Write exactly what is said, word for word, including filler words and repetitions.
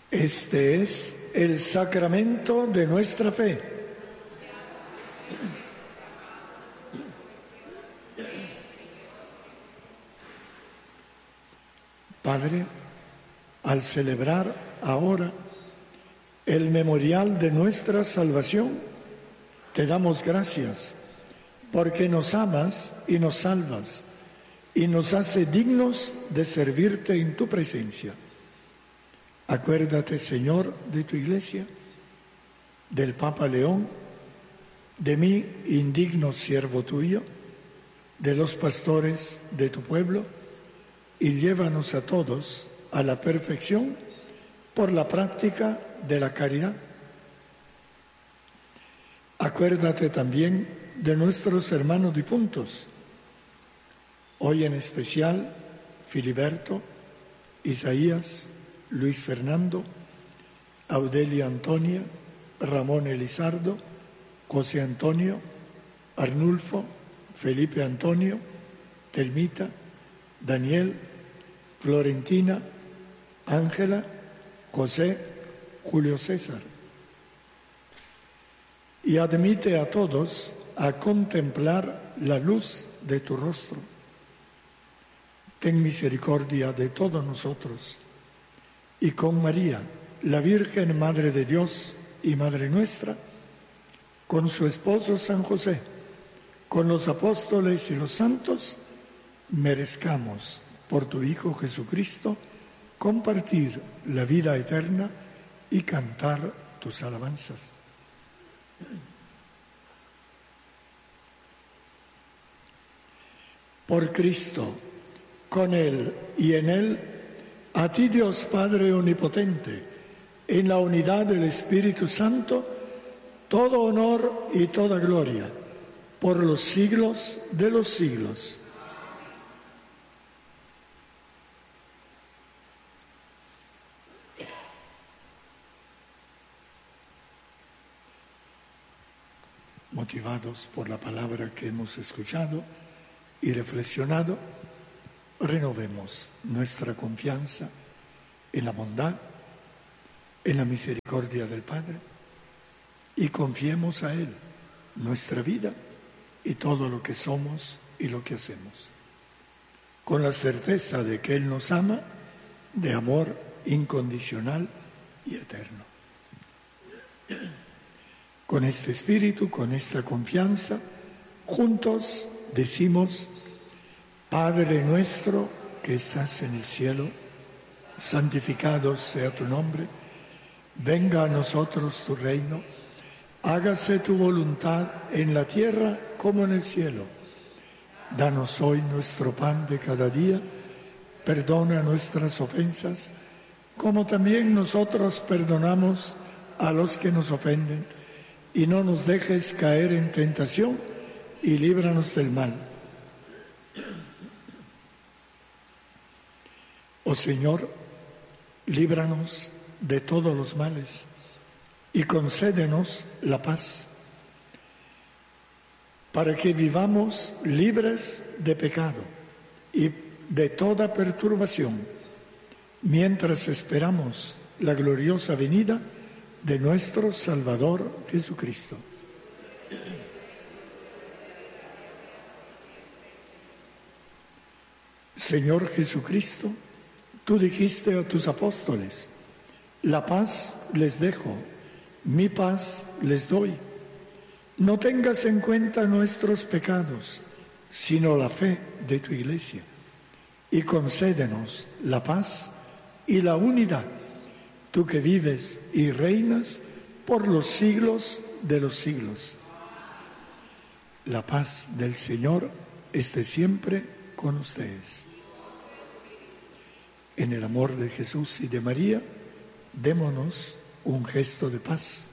Este es el sacramento de nuestra fe. Padre, al celebrar ahora el memorial de nuestra salvación, te damos gracias porque nos amas y nos salvas y nos hace dignos de servirte en tu presencia. Acuérdate, Señor, de tu Iglesia, del Papa León, de mí, indigno siervo tuyo, de los pastores de tu pueblo, y llévanos a todos a la perfección por la práctica de la caridad. Acuérdate también de nuestros hermanos difuntos, hoy en especial Filiberto, Isaías, Luis Fernando, Audelia Antonia, Ramón Elizardo, José Antonio, Arnulfo, Felipe Antonio, Telmita, Daniel, Florentina, Ángela, José, Julio César. Y admite a todos a contemplar la luz de tu rostro. Ten misericordia de todos nosotros. Y con María, la Virgen Madre de Dios y Madre nuestra, con su esposo San José, con los apóstoles y los santos, merezcamos, por tu Hijo Jesucristo, compartir la vida eterna y cantar tus alabanzas. Por Cristo, con Él y en Él, a ti, Dios Padre Omnipotente, en la unidad del Espíritu Santo, todo honor y toda gloria, por los siglos de los siglos. Motivados por la palabra que hemos escuchado y reflexionado, renovemos nuestra confianza en la bondad, en la misericordia del Padre y confiemos a Él nuestra vida y todo lo que somos y lo que hacemos, con la certeza de que Él nos ama de amor incondicional y eterno. Con este espíritu, con esta confianza, juntos decimos: Padre nuestro que estás en el cielo, santificado sea tu nombre, venga a nosotros tu reino, hágase tu voluntad en la tierra como en el cielo. Danos hoy nuestro pan de cada día, perdona nuestras ofensas, como también nosotros perdonamos a los que nos ofenden, y no nos dejes caer en tentación, y líbranos del mal. Oh Señor, líbranos de todos los males y concédenos la paz, para que vivamos libres de pecado y de toda perturbación, mientras esperamos la gloriosa venida de nuestro Salvador Jesucristo. Señor Jesucristo, tú dijiste a tus apóstoles: la paz les dejo, mi paz les doy. No tengas en cuenta nuestros pecados, sino la fe de tu Iglesia, y concédenos la paz y la unidad, tú que vives y reinas por los siglos de los siglos. La paz del Señor esté siempre con ustedes. En el amor de Jesús y de María, démonos un gesto de paz.